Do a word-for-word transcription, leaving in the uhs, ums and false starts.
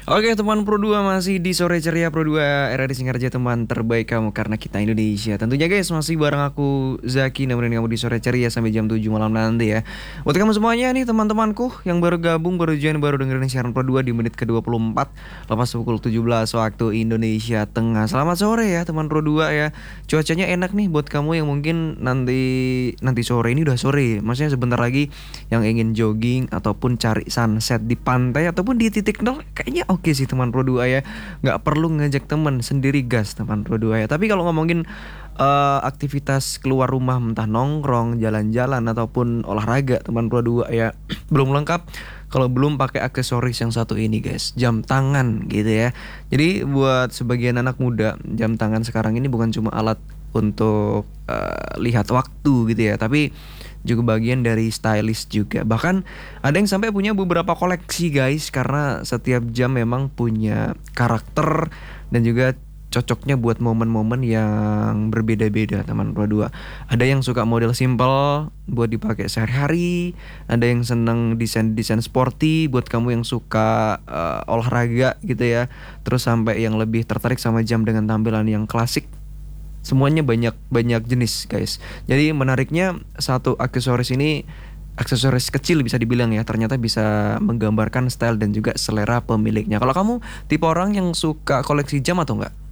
Oke teman Pro dua masih di sore ceria Pro dua era di Singaraja teman terbaik kamu karena kita Indonesia. Tentunya guys masih bareng aku Zaki nemenin kamu di sore ceria sampai jam tujuh malam nanti ya. Buat kamu semuanya nih teman-temanku yang baru gabung, baru join, baru dengerin siaran Pro dua di menit ke dua puluh empat lepas pukul tujuh belas waktu Indonesia Tengah. Selamat sore ya teman Pro dua ya. Cuacanya enak nih buat kamu yang mungkin nanti nanti sore ini udah sore. Maksudnya sebentar lagi yang ingin jogging ataupun cari sunset di pantai ataupun di titik nol kayaknya oke sih teman Pro dua ya. Nggak perlu ngajak teman, sendiri gas teman Pro dua ya. Tapi kalau ngomongin eh, aktivitas keluar rumah entah nongkrong, jalan-jalan ataupun olahraga teman Pro dua ya belum lengkap kalau belum pakai aksesoris yang satu ini guys, jam tangan gitu ya. Jadi buat sebagian anak muda, jam tangan sekarang ini bukan cuma alat untuk eh, lihat waktu gitu ya, tapi juga bagian dari stylist juga. Bahkan ada yang sampai punya beberapa koleksi guys, karena setiap jam memang punya karakter dan juga cocoknya buat momen-momen yang berbeda-beda teman Pro dua. Ada yang suka model simple buat dipakai sehari-hari, ada yang seneng desain-desain sporty buat kamu yang suka eh, olahraga gitu ya. Terus sampai yang lebih tertarik sama jam dengan tampilan yang klasik. Semuanya banyak banyak jenis guys. Jadi menariknya satu aksesoris ini aksesoris kecil bisa dibilang ya, ternyata bisa menggambarkan style dan juga selera pemiliknya. Kalau kamu tipe orang yang suka koleksi jam atau enggak?